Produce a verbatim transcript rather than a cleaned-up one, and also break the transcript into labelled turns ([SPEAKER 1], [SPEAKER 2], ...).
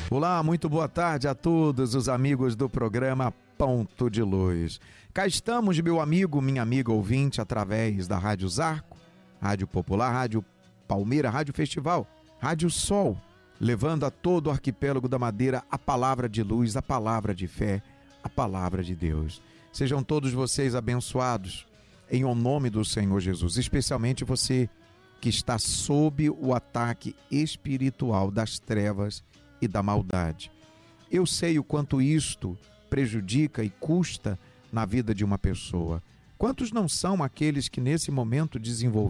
[SPEAKER 1] Olá, muito boa tarde a todos os amigos do programa Ponto de Luz. Cá estamos, meu amigo, minha amiga ouvinte, através da Rádio Zarco, Rádio Popular, Rádio Palmeira, Rádio Festival, Rádio Sol, levando a todo o arquipélago da Madeira a palavra de luz, a palavra de fé, a palavra de Deus. Sejam todos vocês abençoados em o nome do Senhor Jesus, especialmente você que está sob o ataque espiritual das trevas e da maldade. Eu sei o quanto isto prejudica e custa na vida de uma pessoa. Quantos não são aqueles que nesse momento desenvolveram